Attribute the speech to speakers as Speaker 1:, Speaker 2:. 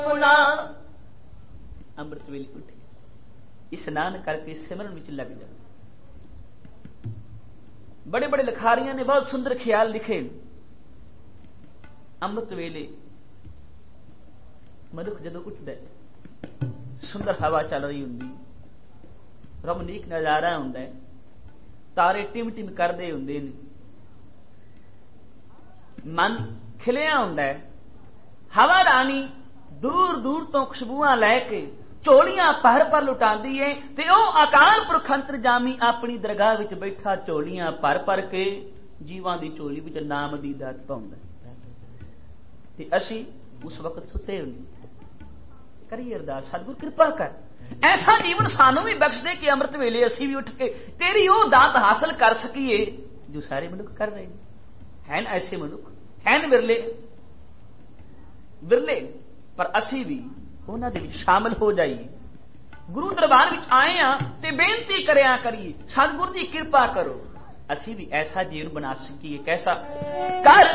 Speaker 1: ਪੁਣਾ ਅੰਮ੍ਰਿਤ ਵੇਲੇ ਉੱਠੇ ਇਸ਼ਨਾਨ ਕਰਕੇ ਸਿਮਰਨ ਵਿੱਚ ਲੱਗ ਜਾਓ। बड़े बड़े लिखारियों ने बहुत सुंदर ख्याल लिखे। अमृत वेले मनुख जदों उठदा सुंदर हवा चल रही हुंदी, रमणीक नजारा हुंदा, तारे टिम टिम करदे हुंदे ने, मन खिलिया हुंदा, हवा रानी दूर दूर तो खुशबूआं लैके ਝੋਲੀਆਂ ਭਰ ਭਰ ਲੁਟਾਉਂਦੀ ਏ ਤੇ ਉਹ ਅਕਾਲ ਪੁਰਖ ਅੰਤਰਜਾਮੀ ਆਪਣੀ ਦਰਗਾਹ ਵਿੱਚ ਬੈਠਾ ਝੋਲੀਆਂ ਭਰ ਭਰ ਕੇ ਜੀਵਾਂ ਦੀ ਝੋਲੀ ਵਿੱਚ ਨਾਮ ਦੀ ਦਾਤ ਪਾਉਂਦਾ ਤੇ ਅਸੀਂ ਉਸ ਵਕਤ ਸੁੱਤੇ ਹੁੰਦੇ। ਕਰੀਏ ਅਰਦਾਸ, ਸਤਿਗੁਰ ਕਿਰਪਾ ਕਰ, ਐਸਾ ਜੀਵਨ ਸਾਨੂੰ ਵੀ ਬਖਸ਼ ਦੇ ਕਿ ਅੰਮ੍ਰਿਤ ਵੇਲੇ ਅਸੀਂ ਵੀ ਉੱਠ ਕੇ ਤੇਰੀ ਉਹ ਦਾਤ ਹਾਸਲ ਕਰ ਸਕੀਏ ਜੋ ਸਾਰੇ ਮਨੁੱਖ ਕਰ ਰਹੇ ਹਨ। ਐਸੇ ਮਨੁੱਖ ਹਨ ਵਿਰਲੇ ਵਿਰਲੇ, ਪਰ ਅਸੀਂ ਵੀ ਉਹਨਾਂ ਦੇ ਵਿੱਚ ਸ਼ਾਮਲ ਹੋ ਜਾਈਏ। ਗੁਰੂ ਦਰਬਾਰ ਵਿੱਚ ਆਏ ਆ ਤੇ ਬੇਨਤੀ ਕਰਿਆ ਕਰੀਏ, ਸਤਿਗੁਰ ਜੀ ਕਿਰਪਾ ਕਰੋ ਅਸੀਂ ਵੀ ਐਸਾ ਜੀਵਨ ਬਣਾ ਸਕੀਏ। ਕੈਸਾ ਕਰ